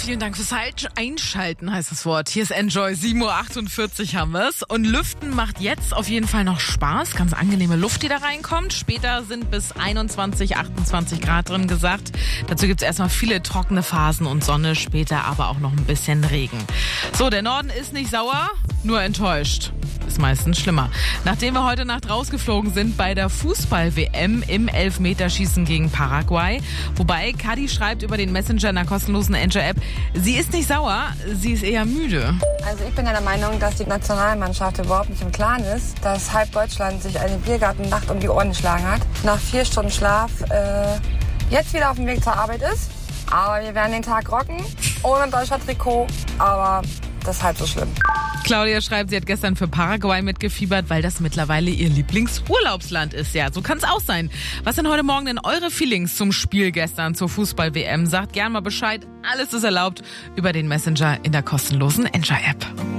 Vielen Dank fürs Einschalten, heißt das Wort. Hier ist Enjoy, 7.48 Uhr haben wir es. Und Lüften macht jetzt auf jeden Fall noch Spaß. Ganz angenehme Luft, die da reinkommt. Später sind bis 21, 28 Grad drin gesagt. Dazu gibt es erstmal viele trockene Phasen und Sonne, später aber auch noch ein bisschen Regen. So, der Norden ist nicht sauer, nur enttäuscht. Ist meistens schlimmer. Nachdem wir heute Nacht rausgeflogen sind bei der Fußball-WM im Elfmeterschießen gegen Paraguay. Wobei Kadi schreibt über den Messenger in der kostenlosen Enjoy-App, sie ist nicht sauer, sie ist eher müde. Also ich bin ja der Meinung, dass die Nationalmannschaft überhaupt nicht im Klaren ist, dass halb Deutschland sich eine Biergartennacht um die Ohren geschlagen hat. Nach 4 Stunden Schlaf jetzt wieder auf dem Weg zur Arbeit ist. Aber wir werden den Tag rocken, ohne deutscher Trikot. Aber das ist halb so schlimm. Claudia schreibt, sie hat gestern für Paraguay mitgefiebert, weil das mittlerweile ihr Lieblingsurlaubsland ist. Ja, so kann es auch sein. Was sind heute Morgen denn eure Feelings zum Spiel gestern zur Fußball-WM? Sagt gern mal Bescheid. Alles ist erlaubt über den Messenger in der kostenlosen Enjoy-App.